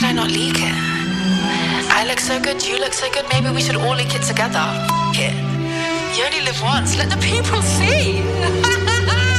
did I not leak it? I look so good, you look so good, maybe we should all leak it together. F*** it. You only live once, let the people see.